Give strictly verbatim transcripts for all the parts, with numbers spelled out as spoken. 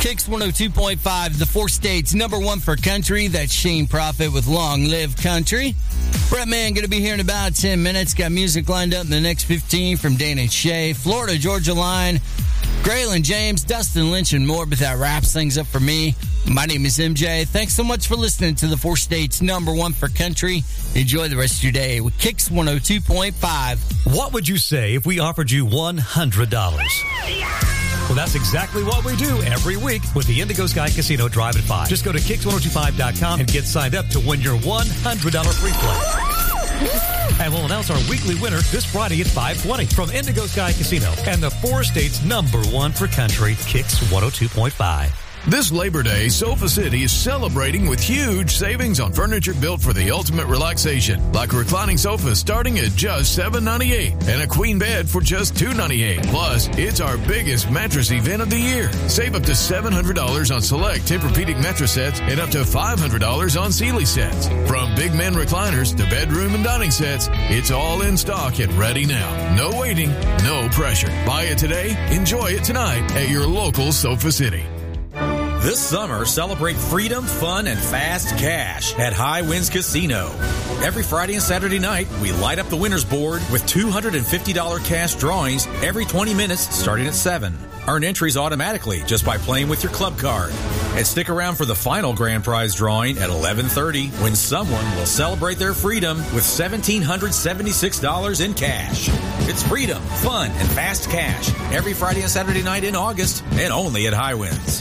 Kicks one oh two point five, the four states number one for country. That's Shane Prophet with Long Live Country. Brett Mann going to be here in about ten minutes. Got music lined up in the next fifteen from Dana and Shay. Florida, Georgia line, Graylin James, Dustin Lynch, and more. But that wraps things up for me. My name is M J. Thanks so much for listening to the four states number one for country. Enjoy the rest of your day with Kicks one oh two point five. What would you say if we offered you one hundred dollars? Well, that's exactly what we do every week with the Indigo Sky Casino Drive at five. Just go to kicks ten twenty-five dot com and get signed up to win your one hundred dollars free play. And we'll announce our weekly winner this Friday at five twenty from Indigo Sky Casino and the four states number one for country, Kicks one oh two point five. This Labor Day, Sofa City is celebrating with huge savings on furniture built for the ultimate relaxation, like a reclining sofa starting at just seven ninety-eight and a queen bed for just two ninety-eight. Plus, it's our biggest mattress event of the year. Save up to seven hundred dollars on select Tempur-Pedic mattress sets and up to five hundred dollars on Sealy sets. From big men recliners to bedroom and dining sets, it's all in stock and ready now. No waiting, no pressure. Buy it today, enjoy it tonight at your local Sofa City. This summer, celebrate freedom, fun, and fast cash at High Winds Casino. Every Friday and Saturday night, we light up the winner's board with two hundred fifty dollars cash drawings every twenty minutes starting at seven. Earn entries automatically just by playing with your club card. And stick around for the final grand prize drawing at eleven thirty when someone will celebrate their freedom with one thousand seven hundred seventy-six dollars in cash. It's freedom, fun, and fast cash every Friday and Saturday night in August and only at High Winds.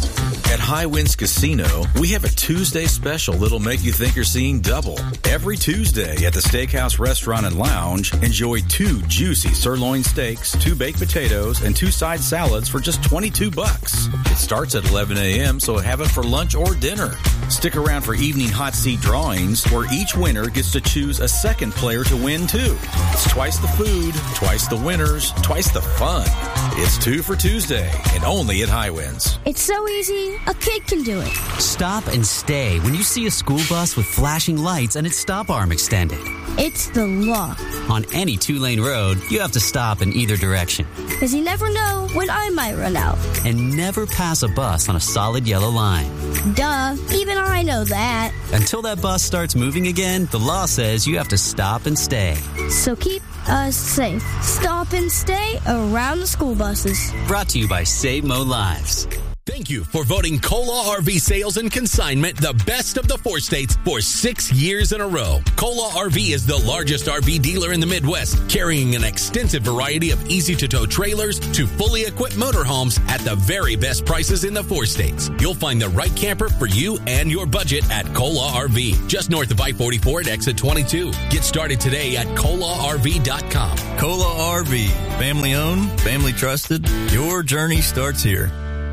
At High Winds Casino, we have a Tuesday special that'll make you think you're seeing double. Every Tuesday at the Steakhouse Restaurant and Lounge, enjoy two juicy sirloin steaks, two baked potatoes, and two side salads for just twenty-two bucks. It starts at eleven a.m., so have it for lunch or dinner. Stick around for evening hot seat drawings, where each winner gets to choose a second player to win, too. It's twice the food, twice the winners, twice the fun. It's two for Tuesday, and only at High Winds. It's so easy, a kid can do it. Stop and stay when you see a school bus with flashing lights and its stop arm extended. It's the law. On any two-lane road, you have to stop in either direction. Because you never know when I might run out. And never pass a bus on a solid yellow line. Duh, even I know that. Until that bus starts moving again, the law says you have to stop and stay. So keep us safe. Stop and stay around the school buses. Brought to you by Save Mo Lives. Thank you for voting Cola R V Sales and Consignment the best of the four states for six years in a row. Cola R V is the largest R V dealer in the Midwest, carrying an extensive variety of easy-to-tow trailers to fully equipped motorhomes at the very best prices in the four states. You'll find the right camper for you and your budget at Cola R V, just north of I forty-four at exit twenty-two. Get started today at cola r v dot com. Cola R V, family owned, family trusted. Your journey starts here.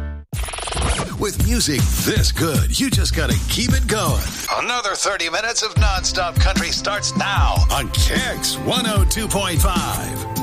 With music this good, you just gotta keep it going. Another thirty minutes of nonstop country starts now on Kicks one oh two point five.